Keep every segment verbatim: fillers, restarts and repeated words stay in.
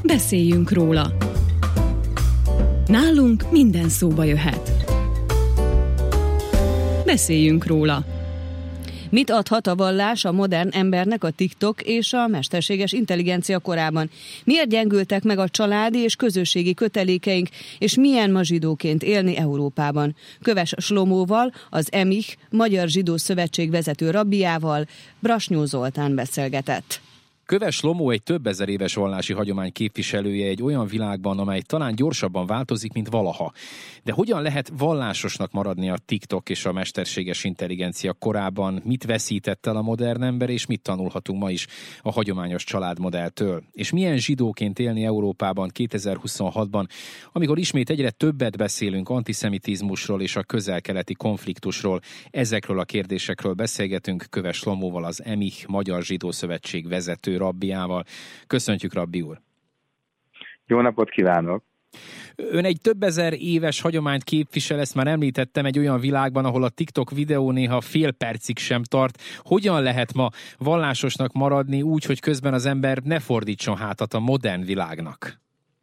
Beszéljünk róla. Nálunk minden szóba jöhet. Beszéljünk róla. Mit adhat a vallás a modern embernek a TikTok és a mesterséges intelligencia korában? Miért gyengültek meg a családi és közösségi kötelékeink, és milyen ma zsidóként élni Európában? Köves Slomóval, az e em i há Magyar Zsidó Szövetség vezető rabbiával Brasnyó Zoltán beszélgetett. Köves Slomó egy több ezer éves vallási hagyomány képviselője egy olyan világban, amely talán gyorsabban változik, mint valaha. De hogyan lehet vallásosnak maradni a TikTok és a mesterséges intelligencia korában? Mit veszített el a modern ember, és mit tanulhatunk ma is a hagyományos családmodelltől? És milyen zsidóként élni Európában kétezer-huszonhatban, amikor ismét egyre többet beszélünk antiszemitizmusról és a közel-keleti konfliktusról? Ezekről a kérdésekről beszélgetünk Köves Slomóval, az e em i há Magyar Zsidó Szövetség vezető rabbiával. Köszöntjük, rabbi úr! Jó napot kívánok! Ön egy több ezer éves hagyományt képvisel, ezt már említettem, egy olyan világban, ahol a TikTok videó néha fél percig sem tart. Hogyan lehet ma vallásosnak maradni úgy, hogy közben az ember ne fordítson hátat a modern világnak?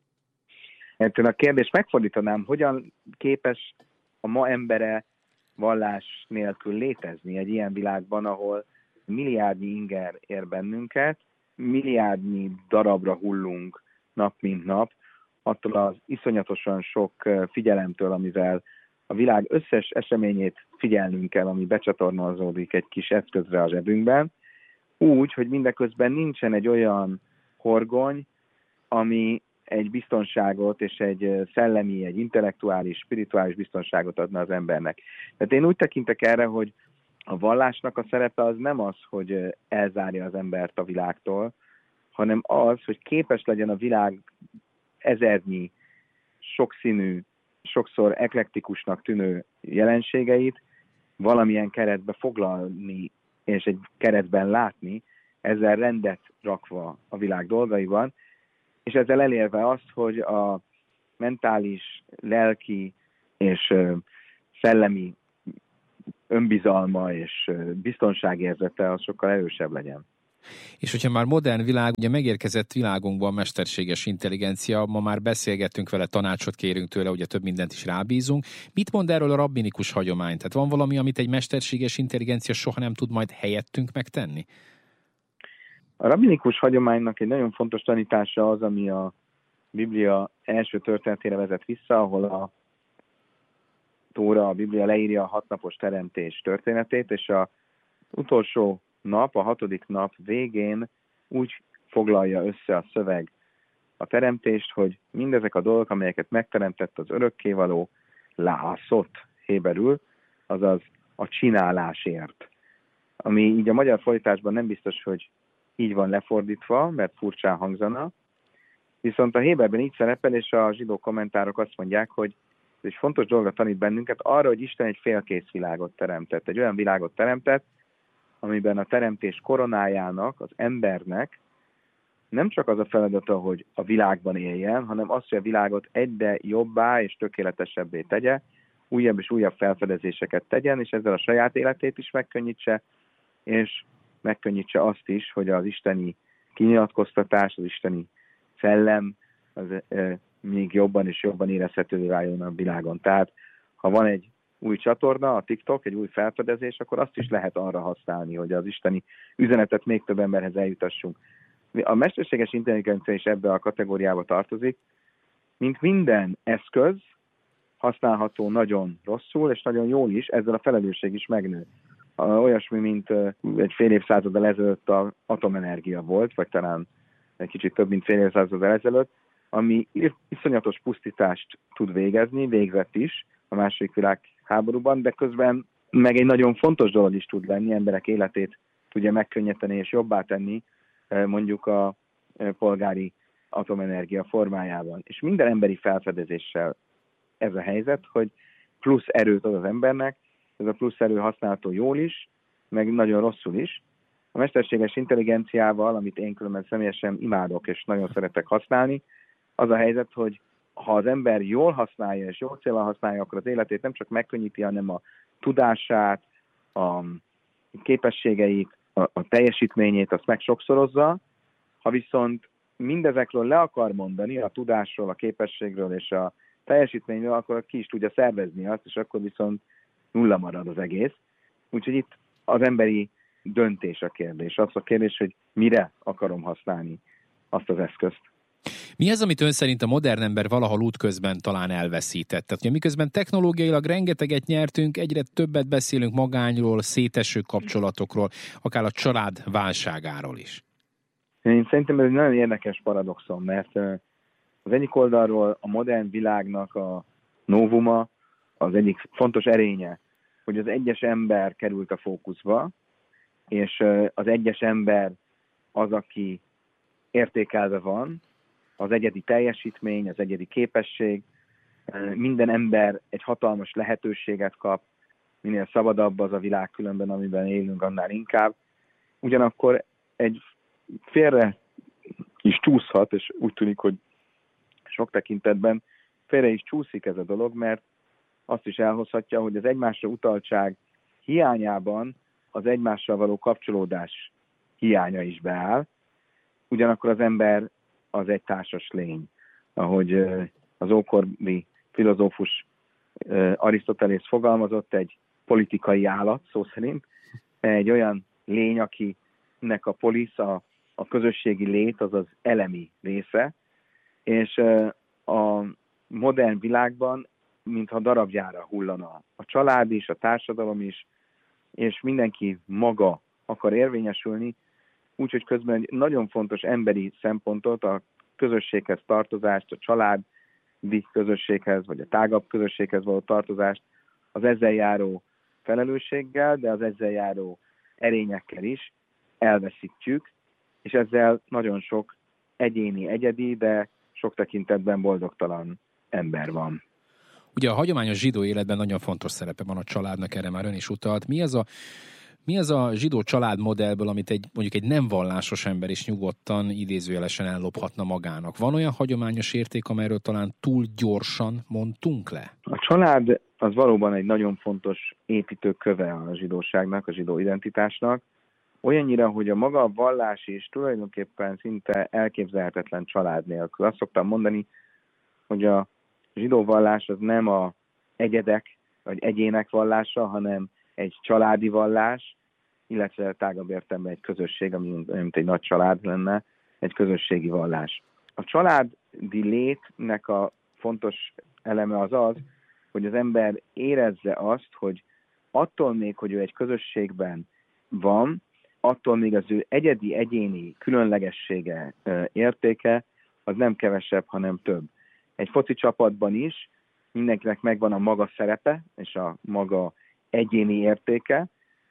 Én a kérdést megfordítanám, hogyan képes a ma embere vallás nélkül létezni egy ilyen világban, ahol milliárdnyi inger ér bennünket, milliárdnyi darabra hullunk nap mint nap, attól az iszonyatosan sok figyelemtől, amivel a világ összes eseményét figyelnünk kell, ami becsatornázódik egy kis eszközre a zsebünkben, úgy, hogy mindeközben nincsen egy olyan horgony, ami egy biztonságot és egy szellemi, egy intellektuális, spirituális biztonságot adna az embernek. Tehát én úgy tekintek erre, hogy a vallásnak a szerepe az nem az, hogy elzárja az embert a világtól, hanem az, hogy képes legyen a világ ezernyi, sokszínű, sokszor eklektikusnak tűnő jelenségeit valamilyen keretbe foglalni, és egy keretben látni, ezzel rendet rakva a világ dolgaiban, és ezzel elérve azt, hogy a mentális, lelki és szellemi önbizalma és biztonságérzete az sokkal erősebb legyen. És hogyha már modern világ, ugye megérkezett világunkban mesterséges intelligencia, ma már beszélgettünk vele, tanácsot kérünk tőle, ugye több mindent is rábízunk. Mit mond erről a rabbinikus hagyomány? Tehát van valami, amit egy mesterséges intelligencia soha nem tud majd helyettünk megtenni? A rabbinikus hagyománynak egy nagyon fontos tanítása az, ami a Biblia első történetére vezet vissza, ahol a Tóra, a Biblia leírja a hatnapos teremtés történetét, és az utolsó nap, a hatodik nap végén úgy foglalja össze a szöveg a teremtést, hogy mindezek a dolgok, amelyeket megteremtett az örökkévaló, lászott héberül, azaz a csinálásért. Ami így a magyar fordításban nem biztos, hogy így van lefordítva, mert furcsán hangzana, viszont a héberben így szerepel, és a zsidó kommentárok azt mondják, hogy ez egy fontos dolga tanít bennünket arra, hogy Isten egy félkész világot teremtett, egy olyan világot teremtett, amiben a teremtés koronájának, az embernek nem csak az a feladata, hogy a világban éljen, hanem az, hogy a világot egyre jobbá és tökéletesebbé tegye, újabb és újabb felfedezéseket tegyen, és ezzel a saját életét is megkönnyítse, és megkönnyítse azt is, hogy az isteni kinyilatkoztatás, az isteni szellem az e, még jobban és jobban érezhetővé váljon a világon. Tehát, ha van egy új csatorna, a TikTok, egy új felfedezés, akkor azt is lehet arra használni, hogy az isteni üzenetet még több emberhez eljutassunk. A mesterséges intelligencia is ebbe a kategóriába tartozik, mint minden eszköz, használható nagyon rosszul, és nagyon jól is, ezzel a felelősség is megnő. Olyasmi, mint egy fél évszázaddal ezelőtt az atomenergia volt, vagy talán egy kicsit több, mint fél évszázaddal ezelőtt, ami iszonyatos pusztítást tud végezni, végzett is a második világháborúban, de közben meg egy nagyon fontos dolog is tud lenni, emberek életét tudja megkönnyíteni és jobbá tenni, mondjuk a polgári atomenergia formájában. És minden emberi felfedezéssel ez a helyzet, hogy plusz erőt ad az embernek, ez a plusz erő használható jól is, meg nagyon rosszul is. A mesterséges intelligenciával, amit én különben személyesen imádok és nagyon szeretek használni, az a helyzet, hogy ha az ember jól használja és jól célra használja, akkor az életét nem csak megkönnyíti, hanem a tudását, a képességeit, a, a teljesítményét azt meg sokszorozza. Ha viszont mindezekről le akar mondani, a tudásról, a képességről és a teljesítményről, akkor ki is tudja szervezni azt, és akkor viszont nulla marad az egész. Úgyhogy itt az emberi döntés a kérdés. Az a kérdés, hogy mire akarom használni azt az eszközt. Mi az, amit ön szerint a modern ember valahol útközben talán elveszített? Tehát, miközben technológiailag rengeteget nyertünk, egyre többet beszélünk magányról, széteső kapcsolatokról, akár a család válságáról is. Én szerintem ez egy nagyon érdekes paradoxon, mert az egyik oldalról a modern világnak a novuma, az egyik fontos erénye, hogy az egyes ember került a fókuszba, és az egyes ember az, aki értékelve van, az egyedi teljesítmény, az egyedi képesség, minden ember egy hatalmas lehetőséget kap, minél szabadabb az a világ különben, amiben élünk, annál inkább. Ugyanakkor egy félre is csúszhat, és úgy tűnik, hogy sok tekintetben félre is csúszik ez a dolog, mert azt is elhozhatja, hogy az egymásra utaltság hiányában az egymással való kapcsolódás hiánya is beáll. Ugyanakkor az ember az egy társas lény. Ahogy az ókori filozófus Arisztotelész fogalmazott, egy politikai állat, szó szerint, egy olyan lény, akinek a polisz, a, a közösségi lét, az az elemi része, és a modern világban, mintha darabjára hullana a család is, a társadalom is, és mindenki maga akar érvényesülni, úgyhogy közben egy nagyon fontos emberi szempontot, a közösséghez tartozást, a családi közösséghez, vagy a tágabb közösséghez való tartozást, az ezzel járó felelősséggel, de az ezzel járó erényekkel is elveszítjük, és ezzel nagyon sok egyéni, egyedi, de sok tekintetben boldogtalan ember van. Ugye a hagyományos zsidó életben nagyon fontos szerepe van a családnak, erre már ön is utalt. Mi az a, mi az a zsidó családmodellből, amit egy, mondjuk egy nem vallásos ember is nyugodtan, idézőjelesen ellophatna magának? Van olyan hagyományos érték, amelyről talán túl gyorsan mondtunk le? A család az valóban egy nagyon fontos építőköve a zsidóságnak, a zsidó identitásnak. Olyannyira, hogy a maga a vallás is tulajdonképpen szinte elképzelhetetlen család nélkül. Azt szoktam mondani, hogy a zsidó vallás az nem a egyedek vagy egyének vallása, hanem egy családi vallás, illetve tágabb értelemben egy közösség, ami mint egy nagy család lenne, egy közösségi vallás. A családi létnek a fontos eleme az az, hogy az ember érezze azt, hogy attól még, hogy ő egy közösségben van, attól még az ő egyedi, egyéni különlegessége, értéke, az nem kevesebb, hanem több. Egy foci csapatban is mindenkinek megvan a maga szerepe és a maga egyéni értéke,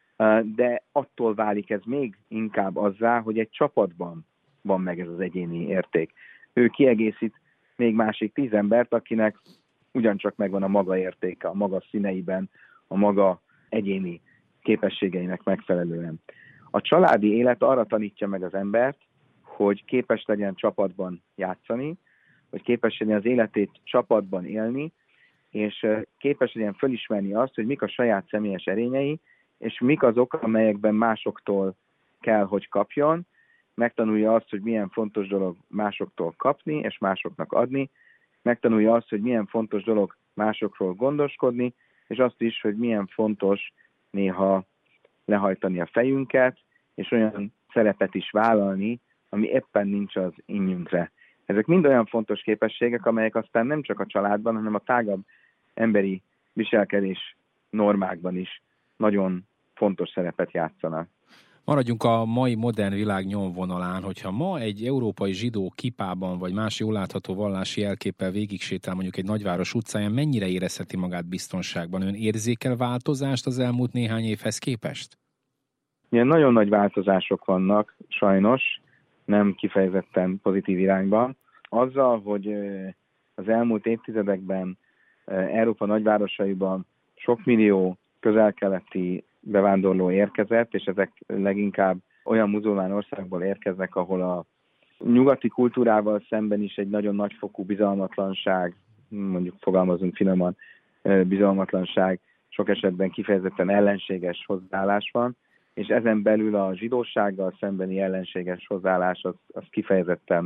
de attól válik ez még inkább azzá, hogy egy csapatban van meg ez az egyéni érték. Ő kiegészít még másik tíz embert, akinek ugyancsak megvan a maga értéke, a maga színeiben, a maga egyéni képességeinek megfelelően. A családi élet arra tanítja meg az embert, hogy képes legyen csapatban játszani, hogy képes legyen az életét csapatban élni, és képes legyen fölismerni azt, hogy mik a saját személyes erényei, és mik azok, amelyekben másoktól kell, hogy kapjon, megtanulja azt, hogy milyen fontos dolog másoktól kapni, és másoknak adni, megtanulja azt, hogy milyen fontos dolog másokról gondoskodni, és azt is, hogy milyen fontos néha lehajtani a fejünket, és olyan szerepet is vállalni, ami éppen nincs az innyünkre. Ezek mind olyan fontos képességek, amelyek aztán nem csak a családban, hanem a tágabb emberi viselkedés normákban is nagyon fontos szerepet játszanak. Maradjunk a mai modern világ nyomvonalán, hogyha ma egy európai zsidó kipában vagy más jól látható vallási jelképpel végigsétál mondjuk egy nagyváros utcáján, mennyire érezheti magát biztonságban? Ön érzékel változást az elmúlt néhány évhez képest? Ilyen nagyon nagy változások vannak, sajnos, nem kifejezetten pozitív irányban. Azzal, hogy az elmúlt évtizedekben Európa nagyvárosaiban sok millió közel-keleti bevándorló érkezett, és ezek leginkább olyan muzulmán országból érkeznek, ahol a nyugati kultúrával szemben is egy nagyon nagyfokú bizalmatlanság, mondjuk fogalmazunk finoman, bizalmatlanság, sok esetben kifejezetten ellenséges hozzáállás van, és ezen belül a zsidósággal szembeni ellenséges hozzáállás az, az kifejezetten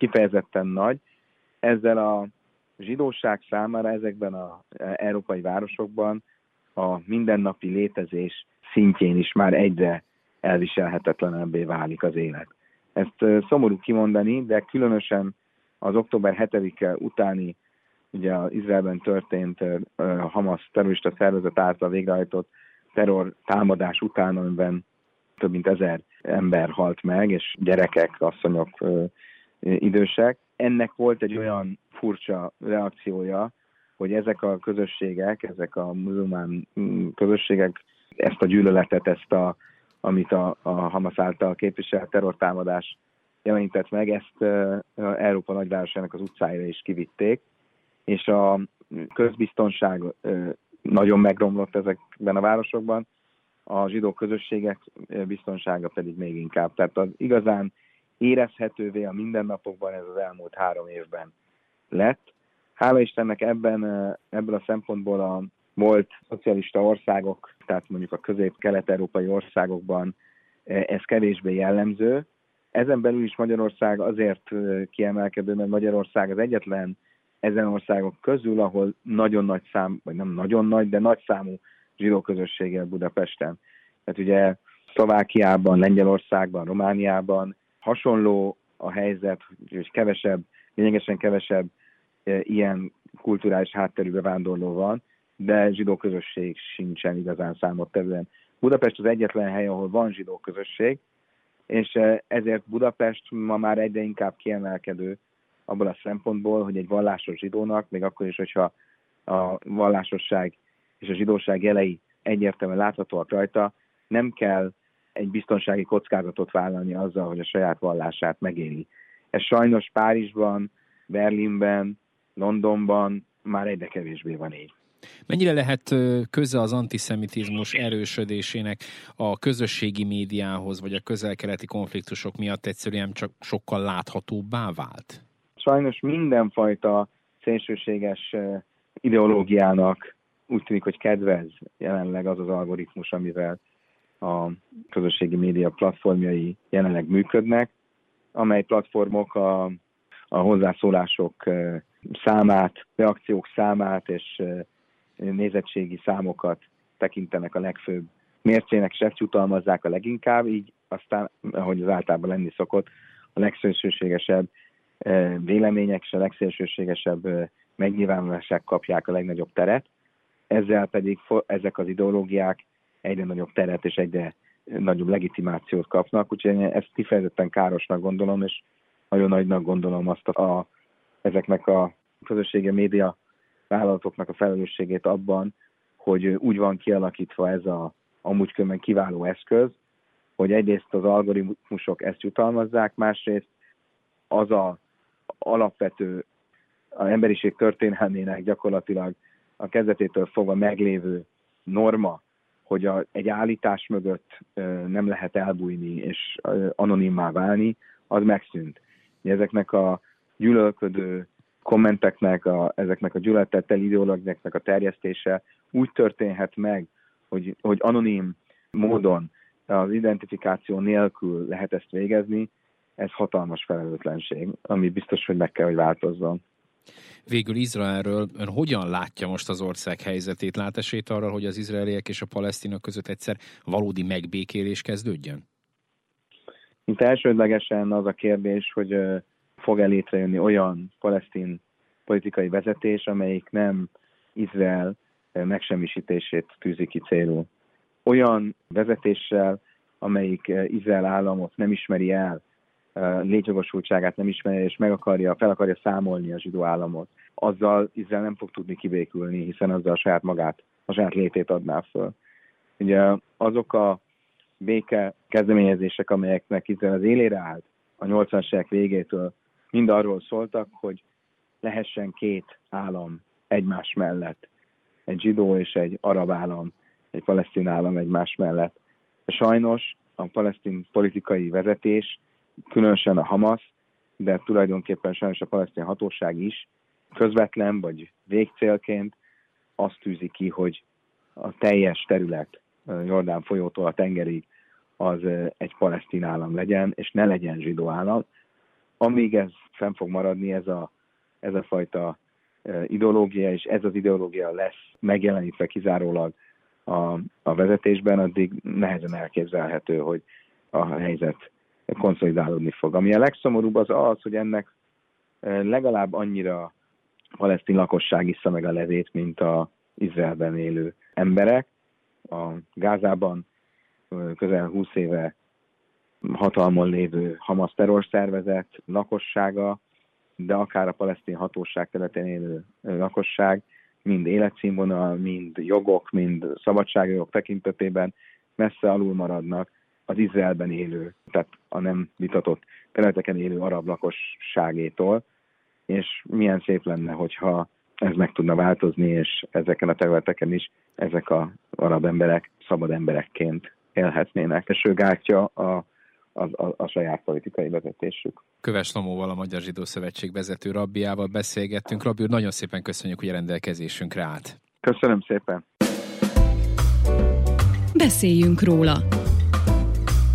kifejezetten nagy. Ezzel a zsidóság számára ezekben az európai városokban a mindennapi létezés szintjén is már egyre elviselhetetlenebbé válik az élet. Ezt szomorú kimondani, de különösen az október hetedike utáni, ugye az Izraelben történt Hamas terrorista szervezet által végrehajtott terror támadás után, amiben több mint ezer ember halt meg, és gyerekek, asszonyok, idősek. Ennek volt egy olyan furcsa reakciója, hogy ezek a közösségek, ezek a muzulmán közösségek ezt a gyűlöletet, ezt a, amit a, a Hamas által képviselt terrortámadás jelenített meg, ezt Európa nagyvárosának az utcáira is kivitték, és a közbiztonság nagyon megromlott ezekben a városokban, a zsidó közösségek biztonsága pedig még inkább. Tehát az igazán érezhetővé a mindennapokban ez az elmúlt három évben lett. Hála Istennek ebben, ebből a szempontból a volt szocialista országok, tehát mondjuk a közép-kelet-európai országokban ez kevésbé jellemző. Ezen belül is Magyarország azért kiemelkedő, mert Magyarország az egyetlen ezen országok közül, ahol nagyon nagy szám, vagy nem nagyon nagy, de nagy számú zsidó közösséggel Budapesten. Tehát ugye Szlovákiában, Lengyelországban, Romániában hasonló a helyzet, hogy kevesebb, lényegesen kevesebb e, ilyen kulturális hátterű bevándorló van, de zsidó közösség sincsen igazán számottevően. Budapest az egyetlen hely, ahol van zsidó közösség, és ezért Budapest ma már egyre inkább kiemelkedő abból a szempontból, hogy egy vallásos zsidónak, még akkor is, hogyha a vallásosság és a zsidóság jelei egyértelműen láthatóak rajta, nem kell egy biztonsági kockázatot vállalni azzal, hogy a saját vallását megéli. Ez sajnos Párizsban, Berlinben, Londonban már egyre kevésbé van így. Mennyire lehet köze az antiszemitizmus erősödésének a közösségi médiához, vagy a közel-keleti konfliktusok miatt egyszerűen csak sokkal láthatóbbá vált? Sajnos mindenfajta szélsőséges ideológiának úgy tűnik, hogy kedvez jelenleg az az algoritmus, amivel a közösségi média platformjai jelenleg működnek, amely platformok a, a hozzászólások számát, reakciók számát és nézettségi számokat tekintenek a legfőbb mércének, és ezt jutalmazzák a leginkább, így aztán, ahogy az általában lenni szokott, a legszélsőségesebb vélemények és a legszélsőségesebb megnyilvánulások kapják a legnagyobb teret, ezzel pedig ezek az ideológiák egyre nagyobb teret és egyre nagyobb legitimációt kapnak, úgyhogy ezt kifejezetten károsnak gondolom, és nagyon nagynak gondolom azt a, a ezeknek a közösségi média vállalatoknak a felelősségét abban, hogy úgy van kialakítva ez a amúgy különben kiváló eszköz, hogy egyrészt az algoritmusok ezt jutalmazzák, másrészt az a alapvető, az emberiség történelmének gyakorlatilag a kezdetétől fogva meglévő norma, hogy a, egy állítás mögött nem lehet elbújni és anonimmá válni, az megszűnt. Ezeknek a gyűlölködő kommenteknek, a, ezeknek a gyűlöletettel ideológiáknak a terjesztése úgy történhet meg, hogy, hogy anonim módon az identifikáció nélkül lehet ezt végezni, ez hatalmas felelőtlenség, ami biztos, hogy meg kell, hogy változzon. Végül Izraelről ön hogyan látja most az ország helyzetét? Lát esélyt arra, hogy az izraeliek és a palesztinok között egyszer valódi megbékélés kezdődjön? Itt elsődlegesen az a kérdés, hogy fog-e létrejönni olyan palesztin politikai vezetés, amelyik nem Izrael megsemmisítését tűzi ki célul. Olyan vezetéssel, amelyik Izrael államot nem ismeri el, létjogosultságát nem ismeri, és meg akarja, fel akarja számolni a zsidó államot, azzal Izrael nem fog tudni kibékülni, hiszen azzal a saját magát, a saját létét adná föl. Ugye azok a béke kezdeményezések, amelyeknek Izrael az élére állt a nyolcvanas évek végétől, mind arról szóltak, hogy lehessen két állam egymás mellett, egy zsidó és egy arab állam, egy palesztin állam egymás mellett. Sajnos a palesztin politikai vezetés, különösen a Hamas, de tulajdonképpen sajnos a palesztin hatóság is közvetlen vagy végcélként azt tűzi ki, hogy a teljes terület Jordán folyótól a tengerig az egy palesztin állam legyen, és ne legyen zsidó állam. amíg ez fenn fog maradni, ez a, ez a fajta ideológia, és ez az ideológia lesz megjelenítve kizárólag a, a vezetésben, addig nehezen elképzelhető, hogy a helyzet konszolidálódni fog. Ami a legszomorúbb az az, hogy ennek legalább annyira palesztin lakosság issza meg a levét, mint az Izraelben élő emberek. A Gázában közel húsz éve hatalmon lévő Hamas terrorszervezet lakossága, de akár a palesztin hatóság területén élő lakosság, mind életszínvonal, mind jogok, mind szabadságjogok tekintetében messze alul maradnak az Izraelben élő, tehát a nem vitatott területeken élő arab lakosságétól, és milyen szép lenne, hogyha ez meg tudna változni, és ezeken a területeken is ezek az arab emberek szabad emberekként élhetnének, és ő gátja a, a, a, a saját politikai vezetésük. Köves Lomóval, a Magyar Zsidó Szövetség vezető rabbiával beszélgettünk. Rabbi úr, nagyon szépen köszönjük, hogy a rendelkezésünkre állt. Köszönöm szépen. Beszéljünk róla.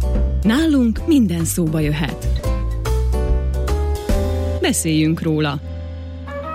Nálunk minden szóba jöhet. Beszéljünk róla.